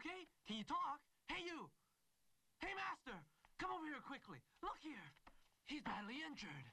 okay? Can you talk? Hey, you! Hey, master! Come over here quickly. Look here. He's badly injured.